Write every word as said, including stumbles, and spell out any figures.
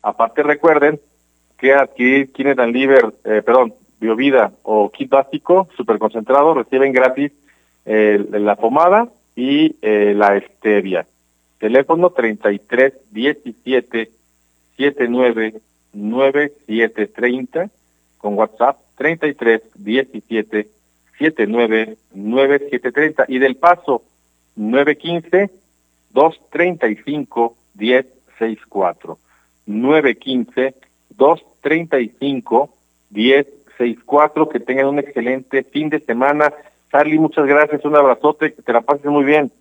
Aparte recuerden que adquirir Kinetan Liver, eh, perdón, Biovida o kit básico super concentrado reciben gratis eh, la pomada y eh, la stevia. Teléfono treinta y tres diecisiete setenta y nueve noventa y siete treinta, con WhatsApp treinta y tres diecisiete setenta y nueve noventa y siete treinta, y del Paso nueve quince dos treinta y cinco diez sesenta y cuatro, nueve quince dos treinta y cinco diez sesenta y cuatro. Que tengan un excelente fin de semana. Charlie, muchas gracias, un abrazote, que te la pases muy bien.